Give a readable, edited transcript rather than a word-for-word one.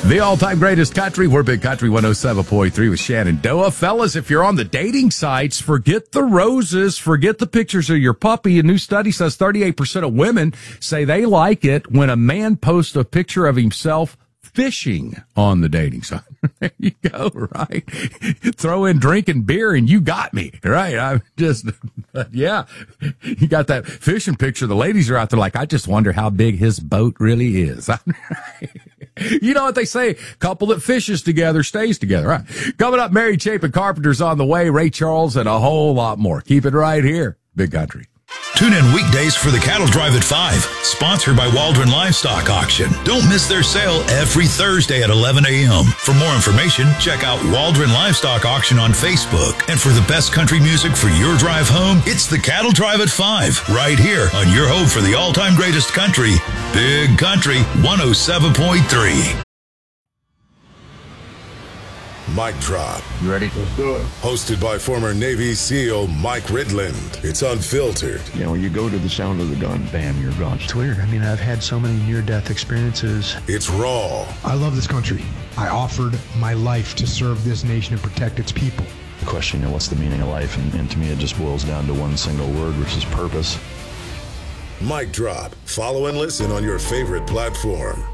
The all-time greatest country. We're Big Country 107.3 with Shenandoah. Fellas, if you're on the dating sites, forget the roses, forget the pictures of your puppy. A new study says 38% of women say they like it when a man posts a picture of himself fishing on the dating site. There you go, right? Throw in drinking beer and you got me, right? I'm just, yeah, you got that fishing picture. The ladies are out there like, I just wonder how big his boat really is. You know what they say? Couple that fishes together stays together, right? Coming up, Mary Chapin Carpenter's on the way, Ray Charles, and a whole lot more. Keep it right here, Big Country. Tune in weekdays for the Cattle Drive at 5, sponsored by Waldron Livestock Auction. Don't miss their sale every Thursday at 11 a.m. For more information, check out Waldron Livestock Auction on Facebook. And for the best country music for your drive home, it's the Cattle Drive at 5, right here on your home for the all-time greatest country, Big Country 107.3. Mic Drop. You ready? Let's do it. Hosted by former Navy SEAL Mike Ridland. It's unfiltered. You know, you go to the sound of the gun, bam, you're gone. It's weird. I mean, I've had so many near-death experiences. It's raw. I love this country. I offered my life to serve this nation and protect its people. The question, you know, what's the meaning of life? And to me, it just boils down to one single word, which is purpose. Mic Drop. Follow and listen on your favorite platform.